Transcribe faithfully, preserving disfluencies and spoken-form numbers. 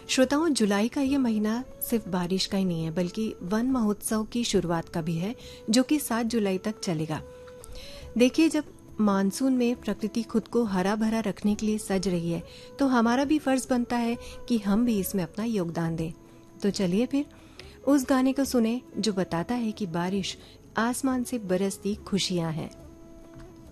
श्रोताओं, जुलाई का ये महीना सिर्फ बारिश का ही नहीं है, बल्कि वन महोत्सव की शुरुआत का भी है, जो कि सात जुलाई तक चलेगा। देखिए, जब मानसून में प्रकृति खुद को हरा भरा रखने के लिए सज रही है, तो हमारा भी फर्ज बनता है कि हम भी इसमें अपना योगदान दें। तो चलिए फिर उस गाने को सुने जो बताता है कि बारिश आसमान से बरसती खुशियां हैं।